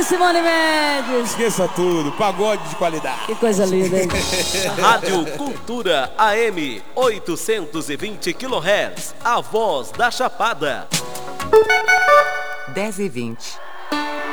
Simone Mendes. Esqueça tudo, pagode de qualidade. Que coisa linda, hein? Rádio Cultura AM 820 kHz, a voz da Chapada. 10h20.